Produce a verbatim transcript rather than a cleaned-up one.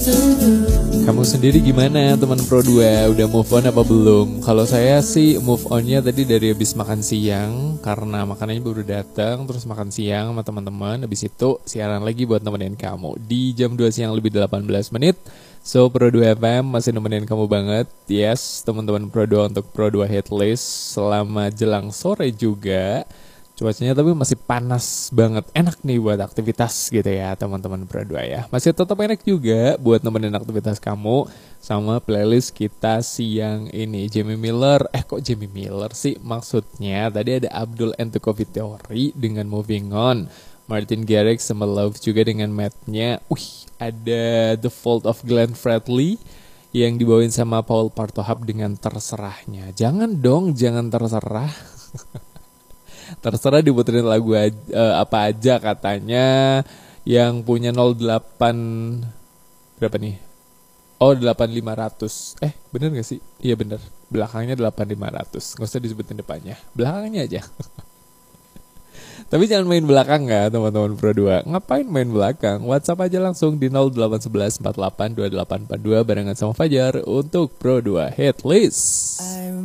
Kamu sendiri gimana teman Pro dua? Udah move on apa belum? Kalau saya sih move onnya tadi dari habis makan siang, karena makanannya baru datang. Terus makan siang sama teman-teman. Habis itu siaran lagi buat nemenin kamu di jam dua siang lebih delapan belas menit. So Pro dua F M masih nemenin kamu banget. Yes, teman-teman Pro dua untuk Pro dua Hitlist selama jelang sore juga. Cuacanya tapi masih panas banget. Enak nih buat aktivitas gitu ya teman-teman Pro dua ya. Masih tetap enak juga buat nemenin aktivitas kamu sama playlist kita siang ini. Jamie Miller, eh kok Jamie Miller sih? Maksudnya tadi ada Abdul and the Coffee Theory dengan Moving On. Martin Garrix sama Love juga dengan Matt-nya. Wih, ada The Fault of Glenn Fredly yang dibawain sama Paul Partohap dengan Terserahnya. Jangan dong, jangan terserah. Terserah diputerin lagu aja, uh, apa aja katanya. Yang punya nol delapan berapa nih? Oh delapan lima ratus. Eh bener gak sih? Iya bener. Belakangnya delapan lima ratus. Gak usah disebutin depannya. Belakangnya aja. Tapi jangan main belakang ya teman-teman Pro dua. Ngapain main belakang? WhatsApp aja langsung di nol delapan satu satu empat delapan dua delapan empat dua barengan sama Fajar untuk Pro dua Hitlist.